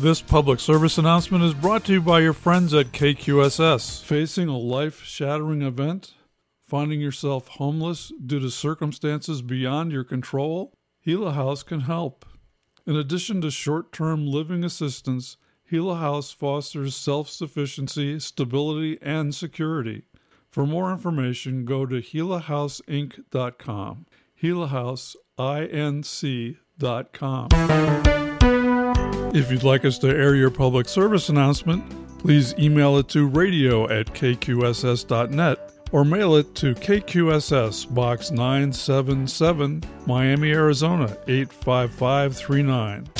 This public service announcement is brought to you by your friends at KQSS. Facing a life-shattering event? Finding yourself homeless due to circumstances beyond your control? Gila House can help. In addition to short-term living assistance, Gila House fosters self-sufficiency, stability, and security. For more information, go to gilahouseinc.com. gilahouseinc.com. If you'd like us to air your public service announcement, please email it to radio@kqss.net or mail it to KQSS Box 977, Miami, Arizona 85539.